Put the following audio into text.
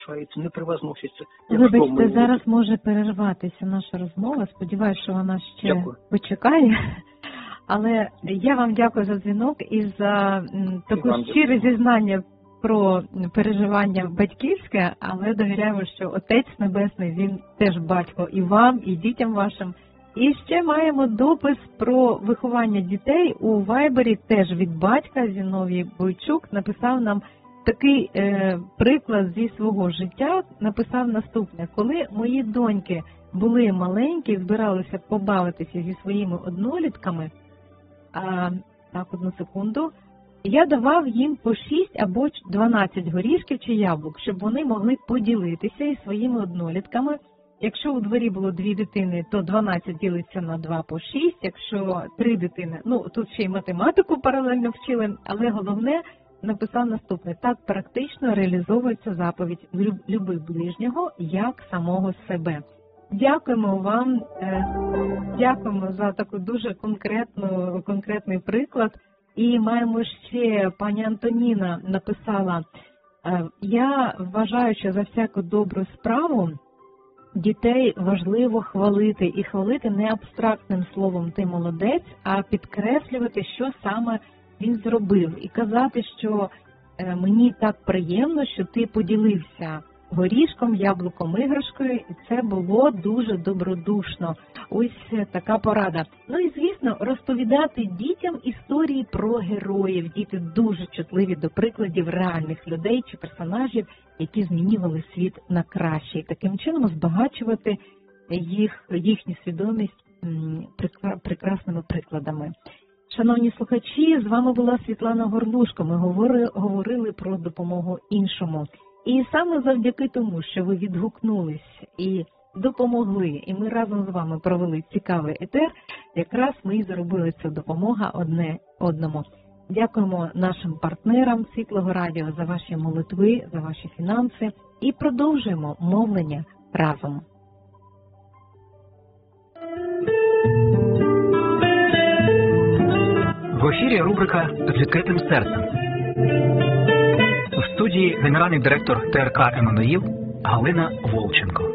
не превозноситься. Вибачте, зараз може перерватися наша розмова. Сподіваюся, що вона ще почекає. Але я вам дякую за дзвінок і за таке щире зізнання про переживання батьківське, але довіряю, що Отець Небесний, він теж батько і вам, і дітям вашим. І ще маємо допис про виховання дітей у Вайбері, теж від батька. Зіновій Бойчук написав нам такий приклад зі свого життя, написав наступне. Коли мої доньки були маленькі, збиралися побавитися зі своїми однолітками, так, одну секунду, я давав їм по 6 або 12 горішків чи яблук, щоб вони могли поділитися із своїми однолітками. Якщо у дворі було 2 дитини, то 12 ділиться на 2 по 6, якщо 3 дитини, тут ще й математику паралельно вчили, але головне, написав наступне: так практично реалізовується заповідь «Люби ближнього як самого себе». Дякуємо вам, дякуємо за таку дуже конкретний приклад. І маємо ще, пані Антоніна написала: я вважаю, що за всяку добру справу дітей важливо хвалити. І хвалити не абстрактним словом «ти молодець», а підкреслювати, що саме він зробив. І казати, що мені так приємно, що ти поділився горішком, яблуком, іграшкою, і це було дуже добродушно. Ось така порада. І, звісно, розповідати дітям історії про героїв. Діти дуже чутливі до прикладів реальних людей чи персонажів, які змінювали світ на краще. І таким чином збагачувати їхню свідомість прекрасними прикладами. Шановні слухачі, з вами була Світлана Горлушко. Ми говорили про допомогу іншому. І саме завдяки тому, що ви відгукнулись і допомогли, і ми разом з вами провели цікавий етер, якраз ми і зробили цю допомогу одне одному. Дякуємо нашим партнерам Світлого Радіо за ваші молитви, за ваші фінанси і продовжуємо мовлення разом. В ефірі рубрика «З відкритим серцем». В студії генеральний директор ТРК «Еммануїл» Галина Волченко.